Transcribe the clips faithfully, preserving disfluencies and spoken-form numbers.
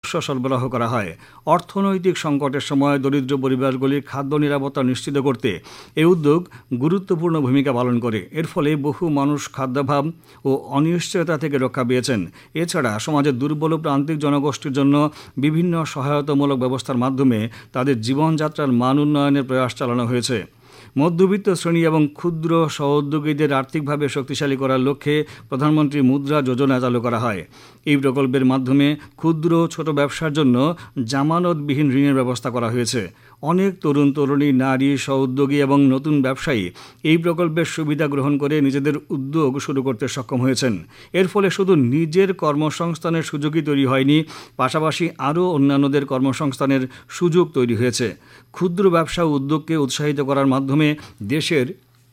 খাদ্যশস্য সরবরাহ করা হয়। অর্থনৈতিক সংকটের সময় দরিদ্র পরিবারগুলির খাদ্য নিরাপত্তা নিশ্চিত করতে এই উদ্যোগ গুরুত্বপূর্ণ ভূমিকা পালন করে। এর ফলে বহু মানুষ খাদ্যাভাব ও অনিশ্চয়তা থেকে রক্ষা পেয়েছেন। এছাড়া সমাজের দুর্বল ও প্রান্তিক জনগোষ্ঠীর জন্য বিভিন্ন সহায়তামূলক ব্যবস্থার মাধ্যমে তাদের জীবনযাত্রার মান উন্নয়নের প্রয়াস চালানো হয়েছে। মধ্যবিত্ত শ্রেণী এবং ক্ষুদ্র সহোদ্যোগীদের আর্থিকভাবে শক্তিশালী করার লক্ষ্যে প্রধানমন্ত্রী মুদ্রা যোজনা চালু করা হয়। এই প্রকল্পের মাধ্যমে ক্ষুদ্র ছোট ব্যবসার জন্য জামানতবিহীন ঋণের ব্যবস্থা করা হয়েছে। অনেক তরুণ তরুণী, নারী, সহোদ্যোগী এবং নতুন ব্যবসায়ী এই প্রকল্পের সুবিধা গ্রহণ করে নিজেদের উদ্যোগ শুরু করতে সক্ষম হয়েছেন। এর ফলে শুধু নিজের কর্মসংস্থানের সুযোগই তৈরি হয়নি, পাশাপাশি আরও অন্যান্যদের কর্মসংস্থানের সুযোগ তৈরি হয়েছে। ক্ষুদ্র ব্যবসা ও উদ্যোগকে উৎসাহিত করার মাধ্যমে দেশের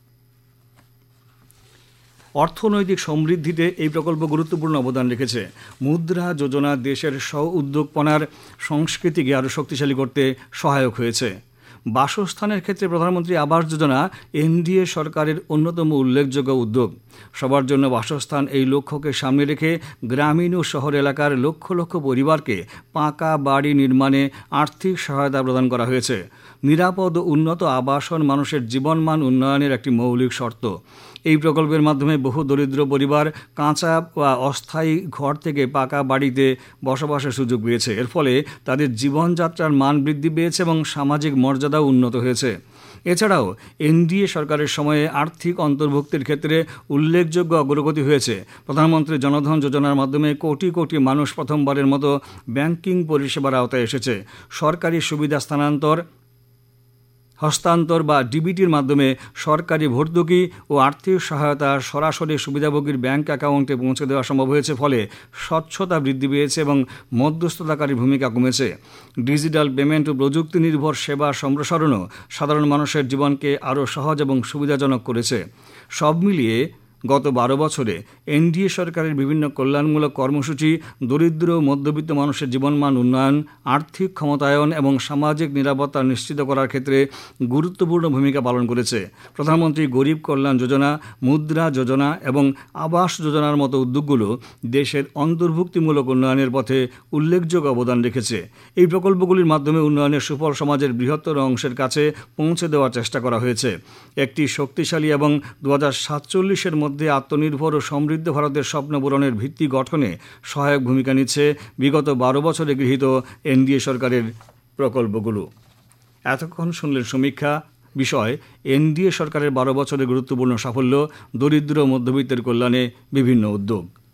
অর্থনৈতিক সমৃদ্ধিতে এই প্রকল্প গুরুত্বপূর্ণ অবদান রেখেছে। মুদ্রা যোজনা দেশের স্ব উদ্যোগপনার সংস্কৃতিকে আরও শক্তিশালী করতে সহায়ক হয়েছে। বাসস্থানের ক্ষেত্রে প্রধানমন্ত্রী আবাস যোজনা এনডিএ সরকারের অন্যতম উল্লেখযোগ্য উদ্যোগ। সবার জন্য বাসস্থান এই লক্ষ্যকে সামনে রেখে গ্রামীণ ও শহর এলাকার লক্ষ লক্ষ পরিবারকে পাকা বাড়ি নির্মাণে আর্থিক সহায়তা প্রদান করা হয়েছে। নিরাপদ ও উন্নত আবাসন মানুষের জীবনমান উন্নয়নের একটি মৌলিক শর্ত। এই প্রকল্পের মাধ্যমে বহু দরিদ্র পরিবার কাঁচা বা অস্থায়ী ঘর থেকে পাকা বাড়িতে বসবাসের সুযোগ পেয়েছে। এর ফলে তাদের জীবনযাত্রার মান বৃদ্ধি পেয়েছে এবং সামাজিক মর্যাদাও উন্নত হয়েছে। এছাড়াও এনডিএ সরকারের সময়ে আর্থিক অন্তর্ভুক্তির ক্ষেত্রে উল্লেখযোগ্য অগ্রগতি হয়েছে। প্রধানমন্ত্রী জনধন যোজনার মাধ্যমে কোটি কোটি মানুষ প্রথমবারের মতো ব্যাংকিং পরিষেবার আওতায় এসেছে। সরকারি সুবিধা স্থানান্তর হস্তান্তর বা ডিবিটির মাধ্যমে সরকারি ভর্তুকি ও আর্থিক সহায়তা সরাসরি সুবিধাভোগীর ব্যাংক অ্যাকাউন্টে পৌঁছে দেওয়া সম্ভব হয়েছে। ফলে স্বচ্ছতা বৃদ্ধি পেয়েছে এবং মধ্যস্থতাকারীর ভূমিকা কমেছে। ডিজিটাল পেমেন্ট ও প্রযুক্তি নির্ভর সেবা সম্প্রসারণও সাধারণ মানুষের জীবনকে আরও সহজ এবং সুবিধাজনক করেছে। সব মিলিয়ে গত বারো বছরে এনডিএ সরকারের বিভিন্ন কল্যাণমূলক কর্মসূচি দরিদ্র ও মধ্যবিত্ত মানুষের জীবনমান উন্নয়ন, আর্থিক ক্ষমতায়ন এবং সামাজিক নিরাপত্তা নিশ্চিত করার ক্ষেত্রে গুরুত্বপূর্ণ ভূমিকা পালন করেছে। প্রধানমন্ত্রী গরিব কল্যাণ যোজনা, মুদ্রা যোজনা এবং আবাস যোজনার মতো উদ্যোগগুলো দেশের অন্তর্ভুক্তিমূলক উন্নয়নের পথে উল্লেখযোগ্য অবদান রেখেছে। এই প্রকল্পগুলির মাধ্যমে উন্নয়নের সুফল সমাজের বৃহত্তর অংশের কাছে পৌঁছে দেওয়ার চেষ্টা করা হয়েছে। একটি শক্তিশালী এবং দু হাজার সাতচল্লিশের মধ্যে আত্মনির্ভর ও সমৃদ্ধ ভারতের স্বপ্ন পূরণের ভিত্তি গঠনে সহায়ক ভূমিকা নিচ্ছে বিগত বারো বছরে গৃহীত এনডিএ সরকারের প্রকল্পগুলো। এতক্ষণ শুনলেন সমীক্ষা, বিষয় এনডিএ সরকারের বারো বছরের গুরুত্বপূর্ণ সাফল্য, দরিদ্র মধ্যবিত্তের কল্যাণে বিভিন্ন উদ্যোগ।